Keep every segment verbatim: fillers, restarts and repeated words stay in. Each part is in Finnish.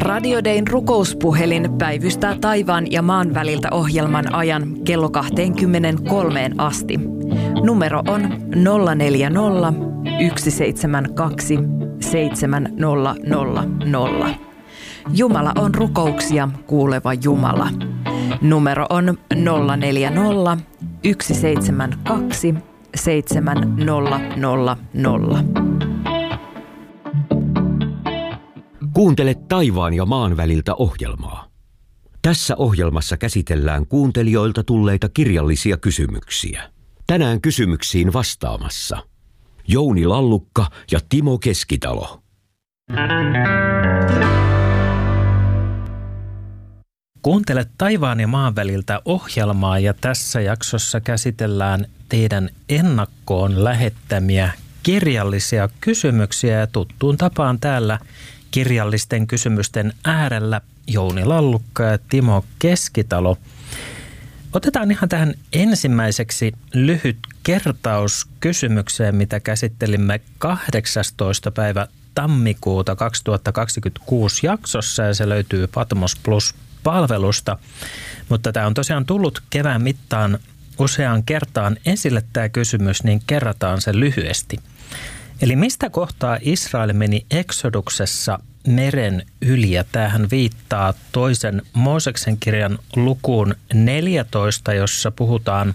Radio Dayn rukouspuhelin päivystää taivaan ja maan väliltä ohjelman ajan kello kaksikymmentäkolme asti. Numero on nolla neljä nolla, yksi seitsemän kaksi, seitsemän nolla nolla nolla. Jumala on rukouksia kuuleva Jumala. Numero on nolla neljä nolla, yksi seitsemän kaksi, seitsemän nolla nolla nolla. Kuuntele taivaan ja maan väliltä ohjelmaa. Tässä ohjelmassa käsitellään kuuntelijoilta tulleita kirjallisia kysymyksiä. Tänään kysymyksiin vastaamassa Jouni Lallukka ja Timo Keskitalo. Kuuntele taivaan ja maan väliltä ohjelmaa ja tässä jaksossa käsitellään teidän ennakkoon lähettämiä kirjallisia kysymyksiä ja tuttuun tapaan täällä kirjallisten kysymysten äärellä Jouni Lallukka ja Timo Keskitalo. Otetaan ihan tähän ensimmäiseksi lyhyt kertaus kysymykseen, mitä käsittelimme kahdeksastoista päivä tammikuuta kaksituhattakaksikymmentäkuusi jaksossa ja se löytyy Patmos Plus-palvelusta. Mutta tämä on tosiaan tullut kevään mittaan useaan kertaan esille tämä kysymys, niin kerrataan se lyhyesti. Eli mistä kohtaa Israel meni Eksoduksessa meren yli, ja tämähän viittaa toisen Mooseksen kirjan lukuun neljätoista, jossa puhutaan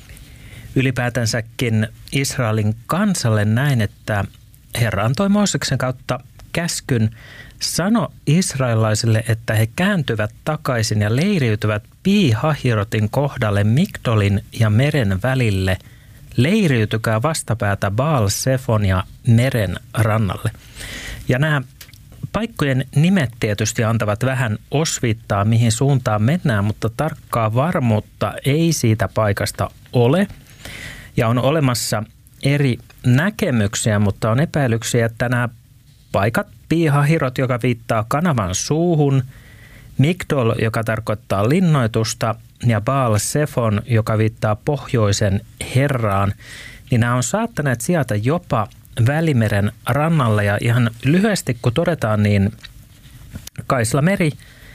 ylipäätänsäkin Israelin kansalle näin, että Herra antoi Mooseksen kautta käskyn, sano israelaisille, että he kääntyvät takaisin ja leiriytyvät Pi-Hahirotin kohdalle Migdolin ja meren välille. Leiriytykää vastapäätä Baal-Sefon ja meren rannalle. Ja nämä paikkojen nimet tietysti antavat vähän osviittaa, mihin suuntaan mennään, mutta tarkkaa varmuutta ei siitä paikasta ole. Ja on olemassa eri näkemyksiä, mutta on epäilyksiä, että nämä paikat, Pi-Hahirot, joka viittaa kanavan suuhun, Migdol, joka tarkoittaa linnoitusta, ja Baal-Sefon, joka viittaa pohjoisen herraan, niin nämä on saattaneet sieltä jopa Välimeren rannalle. Ja ihan lyhyesti kun todetaan, niin Kaislameri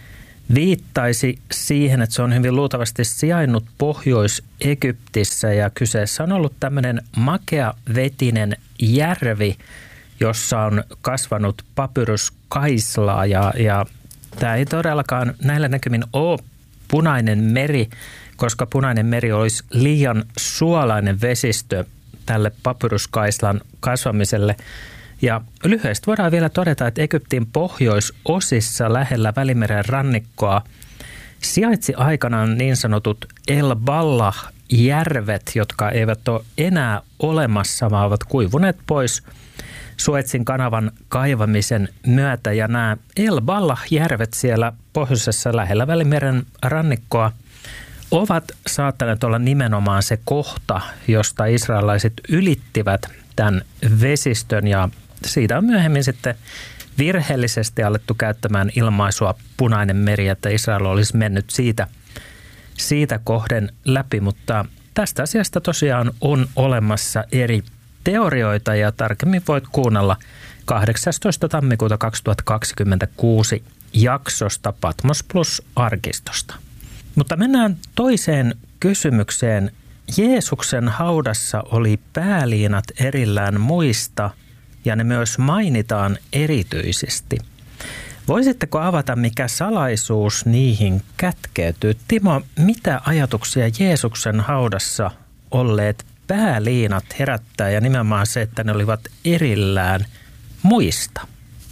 viittaisi siihen, että se on hyvin luultavasti sijainnut Pohjois-Egyptissä ja kyseessä on ollut tämmöinen makeavetinen järvi, jossa on kasvanut papyruskaislaa ja, ja tämä ei todellakaan näillä näkymin ole Punainen meri, koska Punainen meri olisi liian suolainen vesistö tälle papyruskaislan kasvamiselle. Ja lyhyesti voidaan vielä todeta, että Egyptin pohjoisosissa lähellä Välimeren rannikkoa sijaitsi aikanaan niin sanotut El Ballah-järvet, jotka eivät ole enää olemassa, vaan ovat kuivuneet pois Suetsin kanavan kaivamisen myötä. Ja nämä El Ballah-järvet siellä pohjoisessa lähellä Välimeren rannikkoa ovat saattaneet olla nimenomaan se kohta, josta israelaiset ylittivät tämän vesistön. Ja siitä on myöhemmin sitten virheellisesti alettu käyttämään ilmaisua Punainen meri, että Israel olisi mennyt siitä, siitä kohden läpi. Mutta tästä asiasta tosiaan on olemassa eri teorioita ja tarkemmin voit kuunnella kahdeksastoista tammikuuta kaksituhattakaksikymmentäkuusi jaksosta Patmos Plus-arkistosta. Mutta mennään toiseen kysymykseen. Jeesuksen haudassa oli pääliinat erillään muista ja ne myös mainitaan erityisesti. Voisitteko avata, mikä salaisuus niihin kätkeytyy? Timo, mitä ajatuksia Jeesuksen haudassa olleet pääliinat herättää ja nimenomaan se, että ne olivat erillään muista?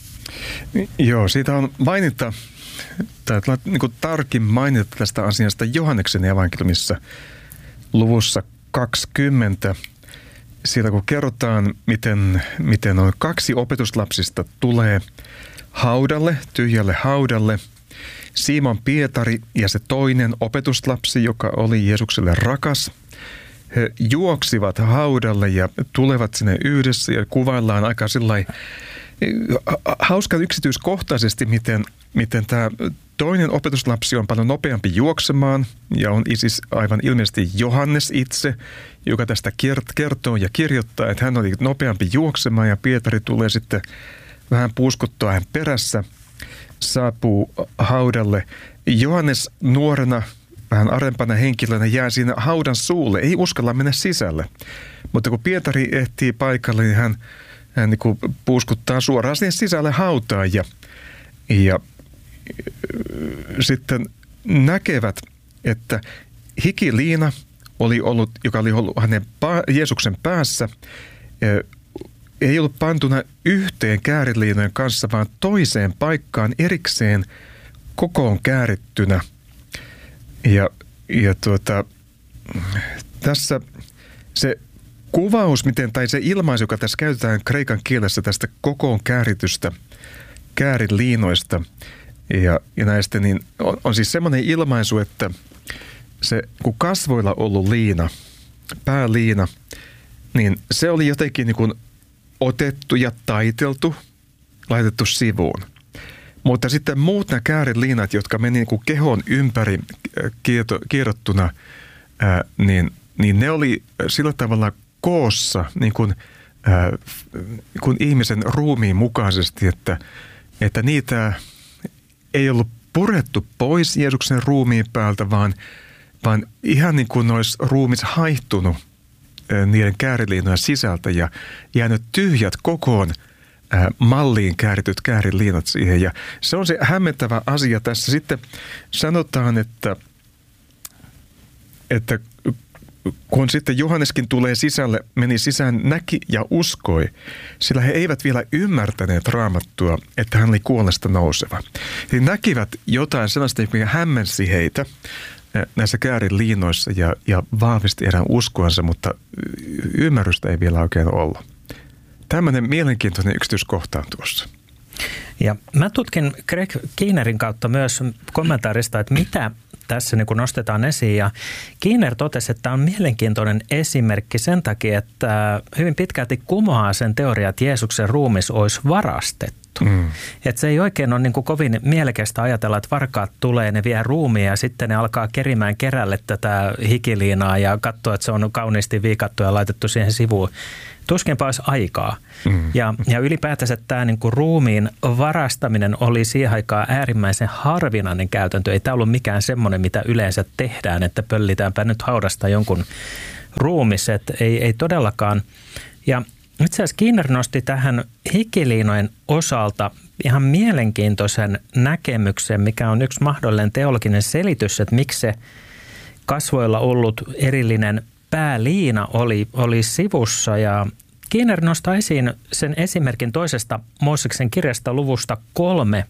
Joo, siitä on mainita, tai niin kuin tarkin mainita tästä asiasta Johanneksen evankeliumissa luvussa kaksikymmentä. Siitä kun kerrotaan, miten, miten on kaksi opetuslapsista tulee haudalle, tyhjälle haudalle, Simon Pietari ja se toinen opetuslapsi, joka oli Jeesukselle rakas. He juoksivat haudalle ja tulevat sinne yhdessä ja kuvaillaan aika sillai hauskan yksityiskohtaisesti, miten, miten tämä toinen opetuslapsi on paljon nopeampi juoksemaan ja on siis aivan ilmeisesti Johannes itse, joka tästä kertoo ja kirjoittaa, että hän oli nopeampi juoksemaan ja Pietari tulee sitten vähän puuskuttua hän perässä. saapuu haudalle. Johannes nuorena, vähän arempana henkilönä jää siinä haudan suulle, ei uskalla mennä sisälle. Mutta kun Pietari ehtii paikalle, niin hän, hän niin kuin puuskuttaa suoraan siihen sisälle hautaan ja, ja sitten näkevät, että hikiliina oli ollut, joka oli ollut hänen Jeesuksen päässä, ei ollut pantuna yhteen kääriliinojen kanssa, vaan toiseen paikkaan erikseen kokoon käärittynä. Ja, ja tuota, tässä se kuvaus, miten, tai se ilmaisu, joka tässä käytetään kreikan kielessä tästä kokoon kääritystä kääriliinoista ja, ja näistä, niin on, on siis semmoinen ilmaisu, että se, kun kasvoilla ollut liina, pääliina, niin se oli jotenkin niin kuin otettu ja taiteltu, laitettu sivuun. Mutta sitten muut nämä kääriliinat, jotka meni niin kuin kehon ympäri kierrottuna, ää, niin, niin ne oli sillä tavalla koossa niin kuin, ää, kuin ihmisen ruumiin mukaisesti, että, että niitä ei ollut purettu pois Jeesuksen ruumiin päältä, vaan, vaan ihan niin kuin olisi ruumis haihtunut ää, niiden kääriliinojen sisältä ja jäänyt tyhjät kokoon ää, malliin käärityt kääriliinat siihen. Ja se on se hämmentävä asia tässä. Sitten sanotaan, että, että kun sitten Johanneskin tulee sisälle, meni sisään, näki ja uskoi, sillä he eivät vielä ymmärtäneet Raamattua, että hän oli kuolesta nouseva. He näkivät jotain sellaista, joka hämmensi heitä näissä kääriliinoissa ja, ja vahvisti heidän uskoansa, mutta ymmärrystä ei vielä oikein ollut. Tämmöinen mielenkiintoinen yksityiskohta on tuossa. Ja mä tutkin Greg Keenerin kautta myös kommentaarista, että mitä tässä niin kun nostetaan esiin. Ja Keener totesi, että tämä on mielenkiintoinen esimerkki sen takia, että hyvin pitkälti kumoaa sen teoria, että Jeesuksen ruumis olisi varastettu. Mm. Että se ei oikein ole niin kuin kovin mielekästä ajatella, että varkaat tulee, ne vie ruumiin ja sitten ne alkaa kerimään kerälle tätä hikiliinaa ja katsoa, että se on kauniisti viikattu ja laitettu siihen sivuun. Tuskinpa olisi aikaa. Mm. Ja, ja ylipäätänsä tämä niin kuin ruumiin varastaminen oli siihen aikaan äärimmäisen harvinainen käytäntö. Ei tämä ollut mikään semmoinen, mitä yleensä tehdään, että pöllitäänpä nyt haudasta jonkun ruumiset. Ei, ei todellakaan. Ja itse asiassa Keener nosti tähän hikiliinojen osalta ihan mielenkiintoisen näkemyksen, mikä on yksi mahdollinen teologinen selitys, että miksi se kasvoilla ollut erillinen pääliina oli, oli sivussa. Ja Keener nostaa esiin sen esimerkin toisesta Mooseksen kirjasta luvusta kolme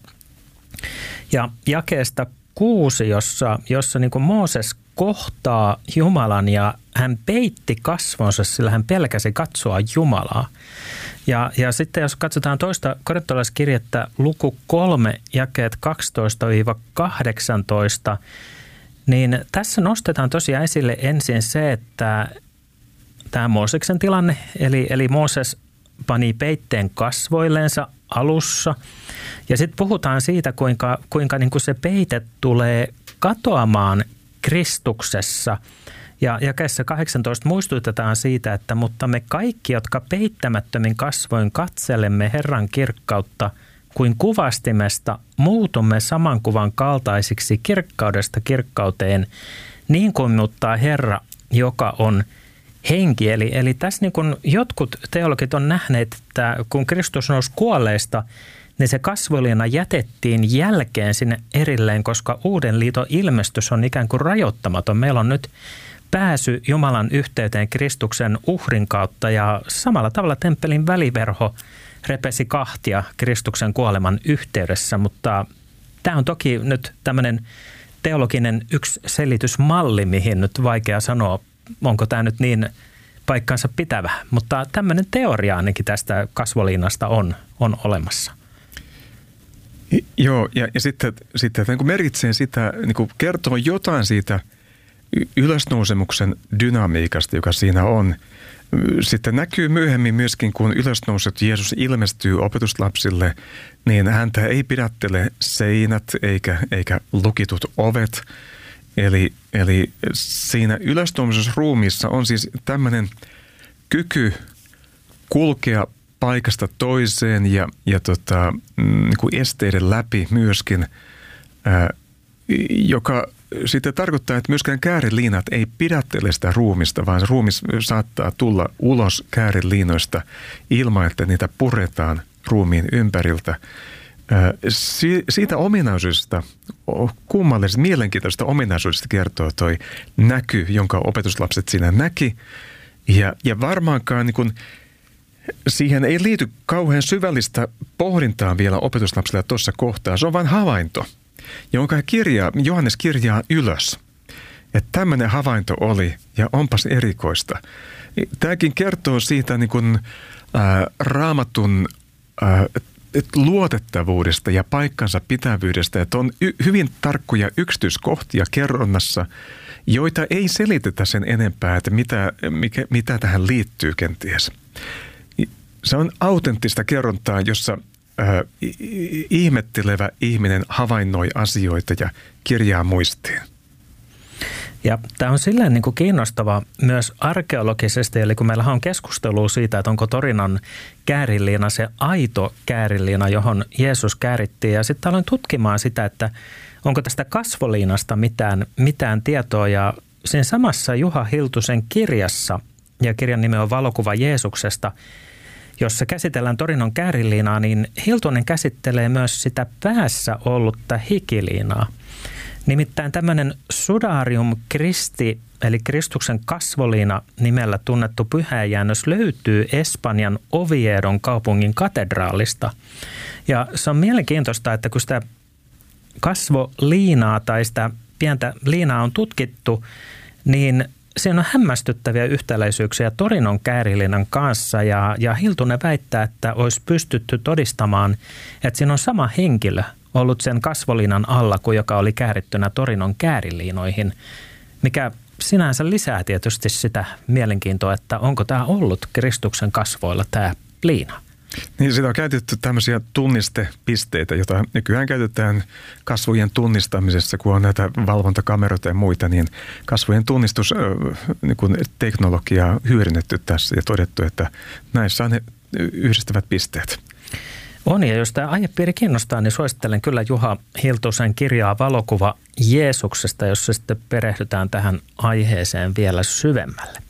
ja jakeesta kuusi, jossa, jossa niin kuin Mooses kohtaa Jumalan ja hän peitti kasvonsa, sillä hän pelkäsi katsoa Jumalaa. Ja, ja sitten jos katsotaan toista korintolaiskirjettä luku kolme, jakeet kaksitoista kahdeksantoista, niin tässä nostetaan tosiaan esille ensin se, että tämä Mooseksen tilanne, eli, eli Mooses pani peitteen kasvoillensa alussa. Ja sitten puhutaan siitä, kuinka, kuinka niin kuin se peite tulee katoamaan Kristuksessa. Ja jakeessa kahdeksantoista muistutetaan siitä, että mutta me kaikki, jotka peittämättömin kasvoin katselemme Herran kirkkautta, kuin kuvastimesta muutumme saman kuvan kaltaisiksi kirkkaudesta kirkkauteen, niin kuin muuttaa Herra, joka on henki. Eli, eli tässä niin kuin jotkut teologit on nähneet, että kun Kristus nousi kuolleista, niin se kasvoliina jätettiin jälkeen sinne erilleen, koska uuden liiton ilmestys on ikään kuin rajoittamaton. Meillä on nyt pääsy Jumalan yhteyteen Kristuksen uhrin kautta ja samalla tavalla temppelin väliverho repesi kahtia Kristuksen kuoleman yhteydessä, mutta tämä on toki nyt tämmöinen teologinen yksi selitysmalli, mihin nyt vaikea sanoa, onko tämä nyt niin paikkansa pitävä, mutta tämmöinen teoria ainakin tästä kasvoliinasta on, on olemassa. Joo, ja, ja sitten, sitten että niin merkitsee sitä, niin kuin kertoo jotain siitä ylösnousemuksen dynamiikasta, joka siinä on. Sitten näkyy myöhemmin myöskin, kun ylösnouset Jeesus ilmestyy opetuslapsille, niin häntä ei pidättele seinät eikä, eikä lukitut ovet. Eli, eli siinä ylösnousemusruumiissa on siis tämmöinen kyky kulkea paikasta toiseen ja, ja tota, niin kuin esteiden läpi myöskin, ää, joka sitten tarkoittaa, että myöskään kääriliinat ei pidättele sitä ruumista, vaan se ruumis saattaa tulla ulos kääriliinoista ilman, että niitä puretaan ruumiin ympäriltä. Si- siitä ominaisuudesta, kummallisesta, mielenkiintoisesta ominaisuudesta kertoo toi näky, jonka opetuslapset siinä näki. Ja, ja varmaankaan niin kun, siihen ei liity kauhean syvällistä pohdintaa vielä opetuslapsille tuossa kohtaa. Se on vain havainto, jonka kirjaa, Johannes kirjaa ylös. Että tämmöinen havainto oli ja onpas erikoista. Tämäkin kertoo siitä niin kun, ää, raamatun ää, luotettavuudesta ja paikkansa pitävyydestä, että on y- hyvin tarkkoja yksityiskohtia kerronnassa, joita ei selitetä sen enempää, että mitä, mikä, mitä tähän liittyy kenties. Se on autenttista kerrontaa, jossa äh, ihmettelevä ihminen havainnoi asioita ja kirjaa muistiin. Ja tämä on silleen niin kuin kiinnostava myös arkeologisesti, eli kun meillä on keskustelua siitä, että onko Torinon kääriliina se aito kääriliina, johon Jeesus käärittiin. Ja sitten aloin tutkimaan sitä, että onko tästä kasvoliinasta mitään, mitään tietoa. Ja siinä samassa Juha Hiltusen kirjassa, ja kirjan nimi on Valokuva Jeesuksesta, jossa käsitellään Torinon kääriliinaa, niin Hiltunen käsittelee myös sitä päässä ollutta hikiliinaa. Nimittäin tämmöinen Sudarium Christi, eli Kristuksen kasvoliina nimellä tunnettu pyhäjäännös löytyy Espanjan Oviedon kaupungin katedraalista. Ja se on mielenkiintoista, että kun sitä kasvoliinaa tai sitä pientä liinaa on tutkittu, niin siinä on hämmästyttäviä yhtäläisyyksiä Torinon kääriliinan kanssa. Ja, ja Hiltunen väittää, että olisi pystytty todistamaan, että siinä on sama henkilö ollut sen kasvoliinan alla kuin joka oli käärittynä Torinon kääriliinoihin, mikä sinänsä lisää tietysti sitä mielenkiintoa, että onko tämä ollut Kristuksen kasvoilla tämä liina. Niin, sitä on käytetty tämmöisiä tunnistepisteitä, joita nykyään käytetään kasvojen tunnistamisessa, kun on näitä valvontakameroita ja muita, niin kasvojen tunnistusteknologiaa niin hyödynnetty tässä ja todettu, että näissä on ne yhdistävät pisteet. On, ja jos tämä aihepiiri kiinnostaa, niin suosittelen kyllä Juha Hiltusen kirjaa Valokuva Jeesuksesta, jossa sitten perehdytään tähän aiheeseen vielä syvemmälle.